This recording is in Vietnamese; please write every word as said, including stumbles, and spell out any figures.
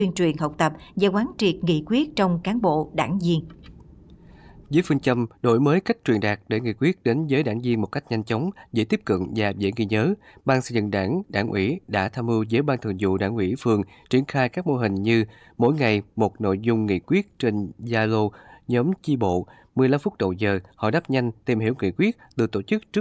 tuyên truyền học tập và quán triệt nghị quyết trong cán bộ, đảng viên. Với phương châm đổi mới cách truyền đạt để nghị quyết đến với đảng viên một cách nhanh chóng, dễ tiếp cận và dễ ghi nhớ, Ban xây dựng Đảng, Đảng ủy đã tham mưu với Ban thường vụ Đảng ủy phường triển khai các mô hình như mỗi ngày một nội dung nghị quyết trên Zalo, nhóm chi bộ, mười lăm phút đầu giờ, hỏi đáp nhanh, tìm hiểu nghị quyết được tổ chức trước